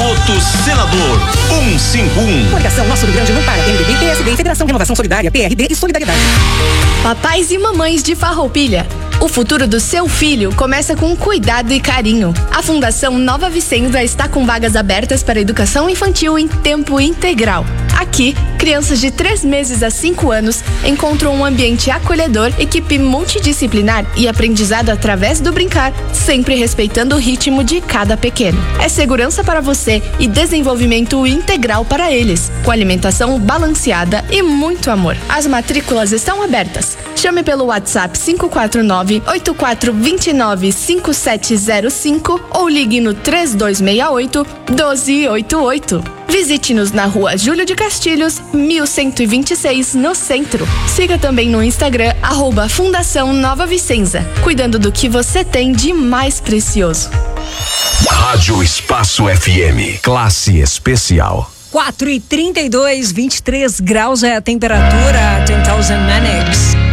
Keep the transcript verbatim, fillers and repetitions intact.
Voto Senador cento e cinquenta e um. Coligação Nosso Rio Grande não para. M D B, P S D, Federação Renovação Solidária, P R D e Solidariedade. Papais e mamães de Farroupilha, o futuro do seu filho começa com cuidado e carinho. A Fundação Nova Vicenza está com vagas abertas para educação infantil em tempo integral. Aqui, crianças de três meses a cinco anos encontram um ambiente acolhedor, equipe multidisciplinar e aprendizado através do brincar, sempre respeitando o ritmo de cada pequeno. É segurança para você e desenvolvimento integral para eles, com alimentação balanceada e muito amor. As matrículas estão abertas. Chame pelo WhatsApp cinco quatro nove, oito quatro dois nove, cinco sete zero cinco ou ligue no três dois seis oito, um dois oito oito. Visite-nos na rua Júlio de Castilhos, mil cento e vinte e seis, no centro. Siga também no Instagram, arroba Fundação Nova Vicenza, cuidando do que você tem de mais precioso. Rádio Espaço F M, classe especial. quatro e trinta e dois, vinte e três graus é a temperatura. ten thousand Manics.